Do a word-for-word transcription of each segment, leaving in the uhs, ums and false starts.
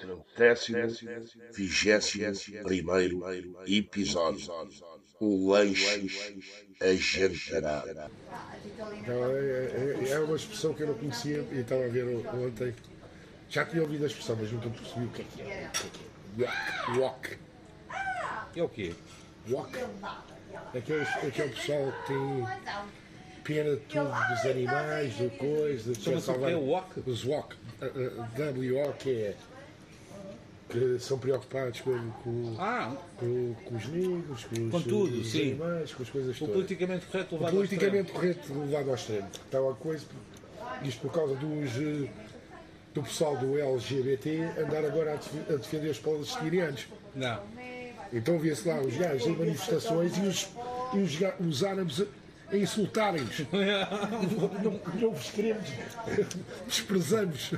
Décimo, vigésimo primeiro episódio. O lanche ajantarado. Então, é, é, é uma expressão que eu não conhecia e estava a ver ontem. Já tinha ouvido a expressão, mas nunca percebi o que é que é. Wok. Wok. É o quê? Wok. Aqueles, aquele pessoal que tem pena de tudo, dos animais, de coisas. Chama-se o quê? Wok? Os Wok. W O K E. Que são preocupados com, com, Ah, com, com os negros, com os, com tudo, os sim. animais, com as coisas o todas. politicamente correto O levado politicamente correto levado ao extremo. Então a coisa, isto por causa dos, eh, do pessoal do L G B T andar agora a, def- a defender os palestinianos. Não. Então vê-se lá os gajos em manifestações e os, e os, ga- os árabes a, a insultarem-os. não, não, não vos queremos, desprezamos.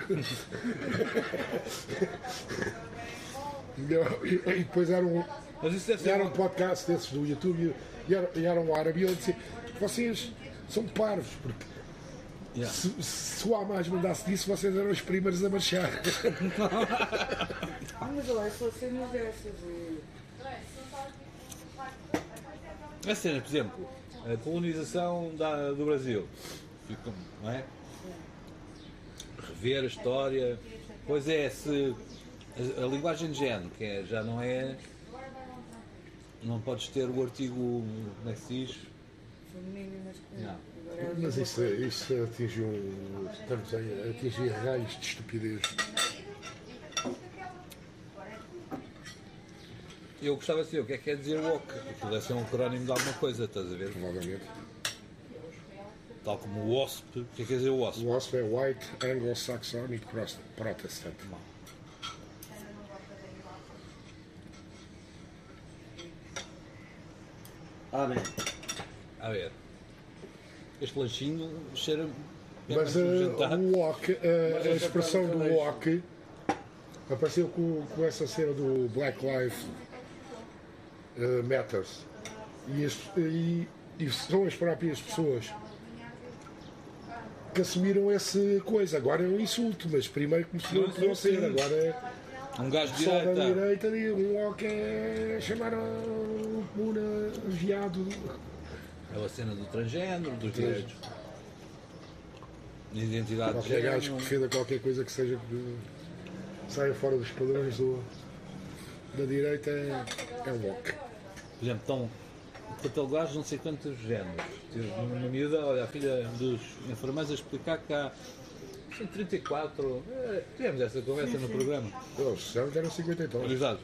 Não, e, e depois era um, Mas isso deve ser. era um podcast desses do YouTube e era, e era um árabe e ele disse: vocês são parvos, porque Yeah. se, se o Hamas mandasse disso, vocês eram os primeiros a marchar. Ah, mas olha, só cenas dessas. E... A cena, por exemplo, a colonização da, do Brasil. Fica, não é? Rever a história. Pois é, se a, a linguagem de género, que é, já não é. Não podes ter o artigo. Como é que se diz? Feminino e masculino. Não. Agora é Mas outra isso, coisa. isso atingiu, estamos a atingir raios de estupidez. Eu gostava de saber o que é que quer dizer woke. Aquilo deve ser um acrónimo de alguma coisa, estás a ver? Provavelmente. Tal como o W O S P. O que é que quer dizer o W O S O P? W A S P é White Anglo-Saxonic Prost- Protestant. Amém. A ver. Este lanchinho cheira. Mas é uh, um jantar. o wok, uh, a expressão do wok apareceu com, com essa cena do Black Lives uh, Matters. E, as- e- e são as próprias pessoas que assumiram essa coisa. Agora é um insulto, mas primeiro começou por não ser. Agora é Um gajo o de pessoal da direita. direita e o wok é chamar o Muna viado. É a cena do transgênero, dos direitos. De identidade de Qualquer gajo que género. defenda qualquer coisa que seja que saia fora dos padrões do, da direita é, é um wok. Por exemplo, estão catalogados não sei quantos géneros. Tive uma miúda, olha, a filha dos enfermeiros a explicar que há cento e trinta e quatro. eh, Tivemos essa conversa no programa. Eles disseram que eram cinquenta e tal. Exato.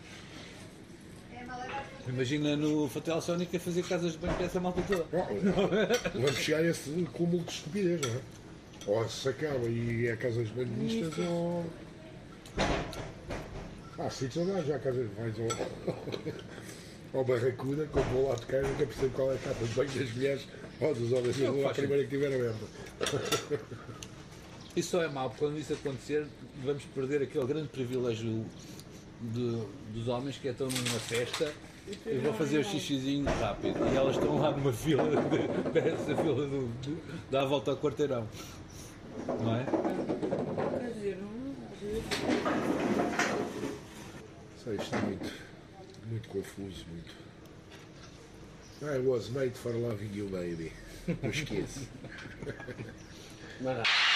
Imagina no Fatal Sónica fazer casas de banho para essa malta toda. Vamos chegar a esse cúmulo de estupidez, não é? Ou se acaba e é casas banhistas ou. Ah, sítios onde há já casas mais ou. Ou barracuda, como vou lá tocar, nunca percebo qual é a casa de banho das mulheres ou dos homens. Eu vou à faz primeira que tiver a merda. Isso só é mau, porque quando isso acontecer, vamos perder aquele grande privilégio de- dos homens que é estão numa festa e vão fazer o xixizinho rápido. E elas estão lá numa fila, de- dessa fila do, de, dá a volta ao quarteirão. Não é? Quer dizer, não. Sei, isto é muito, muito confuso, muito. I was made for loving you, baby. Não esqueça. Mas,